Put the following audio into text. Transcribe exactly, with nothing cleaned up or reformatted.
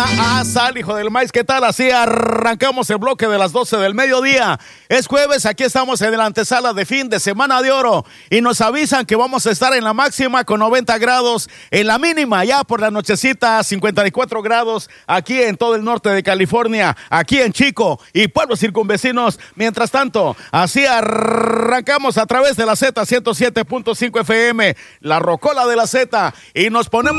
ah, sal, hijo del maíz, ¿qué tal? Así arrancamos el bloque de las doce del mediodía. Es jueves, aquí estamos en la antesala de fin de semana de oro y nos avisan que vamos a estar en la máxima con noventa grados, en la mínima ya por la nochecita cincuenta y cuatro grados aquí en todo el norte de California, aquí en Chico y pueblos circunvecinos. Mientras tanto, así arrancamos a través de la Z ciento siete punto cinco F M, la rocola de la Z, y nos ponemos